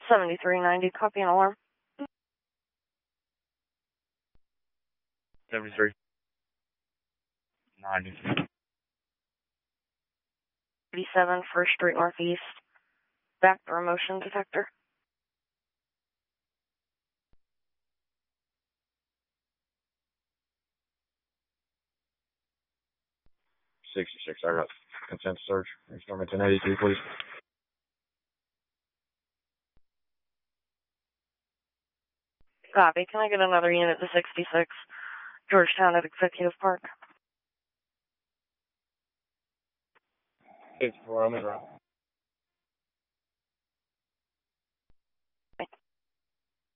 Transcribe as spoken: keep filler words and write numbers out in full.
seventy-three ninety, copy and alarm. seventy-three ninety. eighty-seven, First Street Northeast. Backdoor motion detector. sixty-six, I got consent search. Restore ten eighty-three, please. Copy. Can I get another unit to sixty-six, Georgetown at Executive Park? fifty-four, I'm in route.